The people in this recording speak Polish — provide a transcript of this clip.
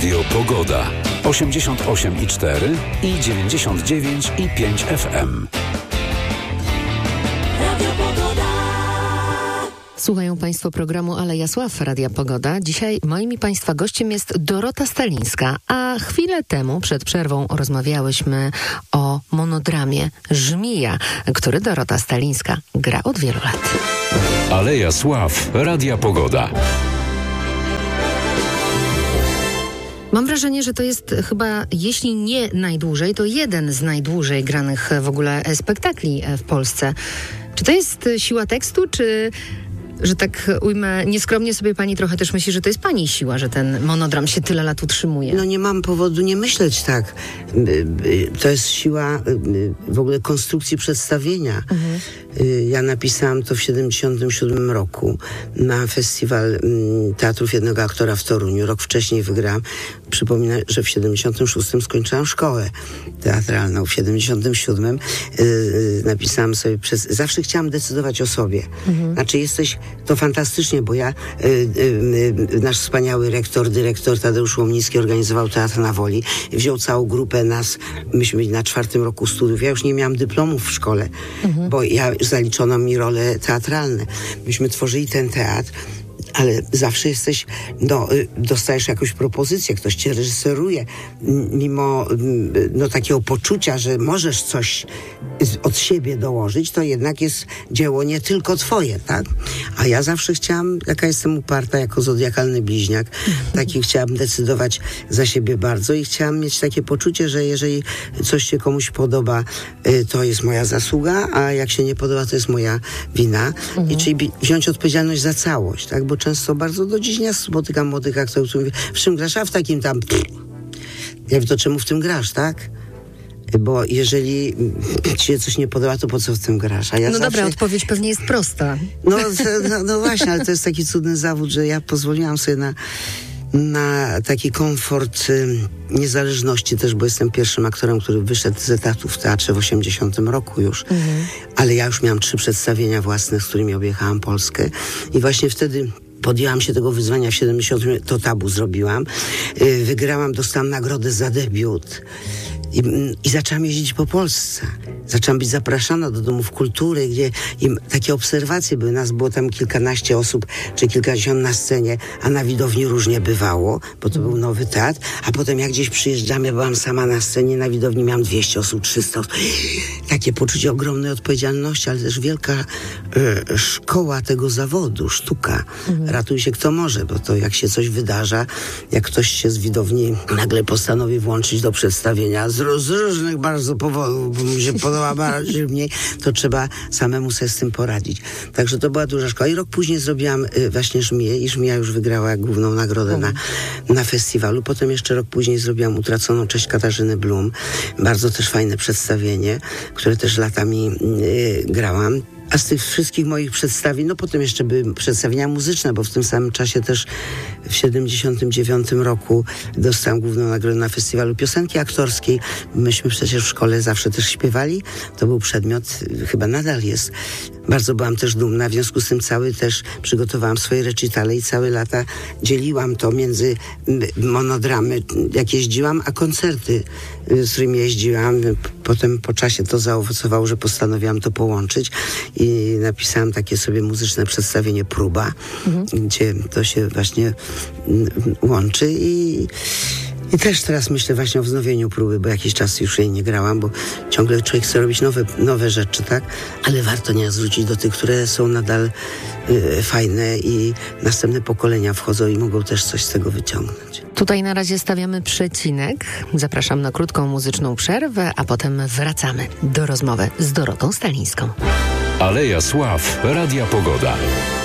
Radio Pogoda. 88,4 i 99,5 FM. Słuchają Państwo programu Aleja Sław Radia Pogoda. Dzisiaj moim i Państwa gościem jest Dorota Stalińska, a chwilę temu przed przerwą rozmawiałyśmy o monodramie Żmija, który Dorota Stalińska gra od wielu lat. Aleja Sław Radia Pogoda. Mam wrażenie, że to jest chyba, jeśli nie najdłużej, to jeden z najdłużej granych w ogóle spektakli w Polsce. Czy to jest siła tekstu, czy, że tak ujmę, nieskromnie sobie pani trochę też myśli, że to jest pani siła, że ten monodram się tyle lat utrzymuje? No nie mam powodu nie myśleć tak. To jest siła w ogóle konstrukcji przedstawienia. Ja napisałam to w 1977 roku na festiwal Teatrów Jednego Aktora w Toruniu. Rok wcześniej wygrałam. Przypominam, że w 1976 skończyłam szkołę teatralną. W 1977 napisałam sobie zawsze chciałam decydować o sobie. Znaczy to fantastycznie, bo nasz wspaniały dyrektor Tadeusz Łomnicki organizował Teatr na Woli. Wziął całą grupę nas. Myśmy byli na 4. roku studiów. Ja już nie miałam dyplomów w szkole, bo zaliczono mi role teatralne. Myśmy tworzyli ten teatr, ale zawsze dostajesz jakąś propozycję, ktoś cię reżyseruje, mimo takiego poczucia, że możesz coś od siebie dołożyć, to jednak jest dzieło nie tylko twoje, tak? A ja zawsze chciałam, jaka jestem uparta jako zodiakalny bliźniak, chciałam decydować za siebie bardzo i chciałam mieć takie poczucie, że jeżeli coś się komuś podoba, to jest moja zasługa, a jak się nie podoba, to jest moja wina. I czyli wziąć odpowiedzialność za całość, tak? Bo często bardzo do dziś dnia spotykam młodych aktorów, którzy mówią, w czym grasz? A w takim tam... Ja wiem, to czemu w tym grasz, tak? Bo jeżeli ci się coś nie podoba, to po co w tym grasz? A ja dobra, odpowiedź pewnie jest prosta. No właśnie, ale to jest taki cudny zawód, że ja pozwoliłam sobie na taki komfort niezależności też, bo jestem pierwszym aktorem, który wyszedł z etatu w teatrze w 80 roku już. Ale ja już miałam 3 przedstawienia własne, z którymi objechałam Polskę. I właśnie wtedy podjęłam się tego wyzwania w 70. To Tabu zrobiłam. Wygrałam, dostałam nagrodę za debiut. I zaczęłam jeździć po Polsce. Zaczęłam być zapraszana do domów kultury, gdzie takie obserwacje były. Nas było tam kilkanaście osób, czy kilkadziesiąt na scenie, a na widowni różnie bywało, bo to był nowy teatr. A potem jak gdzieś przyjeżdżam, ja byłam sama na scenie, na widowni miałam 200 osób, 300 osób. Takie poczucie ogromnej odpowiedzialności, ale też wielka szkoła tego zawodu, sztuka. Ratuj się kto może, bo to jak się coś wydarza, jak ktoś się z widowni nagle postanowi włączyć do przedstawienia z różnych bardzo powodów, bo mu się podoba bardziej mniej, to trzeba samemu sobie z tym poradzić. Także to była duża szkoła. I rok później zrobiłam właśnie Żmiję i Żmija już wygrała główną nagrodę na festiwalu. Potem jeszcze rok później zrobiłam Utraconą cześć Katarzyny Blum. Bardzo też fajne przedstawienie, które też latami grałam. A z tych wszystkich moich przedstawień, potem jeszcze były przedstawienia muzyczne, bo w tym samym czasie też w 79 roku dostałam główną nagrodę na festiwalu piosenki aktorskiej. Myśmy przecież w szkole zawsze też śpiewali. To był przedmiot, chyba nadal jest. Bardzo byłam też dumna, w związku z tym też przygotowałam swoje recitale i całe lata dzieliłam to między monodramy, jak jeździłam, a koncerty, z którymi jeździłam. Potem po czasie to zaowocowało, że postanowiłam to połączyć i napisałam takie sobie muzyczne przedstawienie Próba, gdzie to się właśnie łączy i też teraz myślę właśnie o wznowieniu Próby, bo jakiś czas już jej nie grałam, bo ciągle człowiek chce robić nowe rzeczy, tak? Ale warto nie zwrócić do tych, które są nadal fajne i następne pokolenia wchodzą i mogą też coś z tego wyciągnąć. Tutaj na razie stawiamy przecinek. Zapraszam na krótką muzyczną przerwę, a potem wracamy do rozmowy z Dorotą Stalińską. Aleja Sław Radia Pogoda.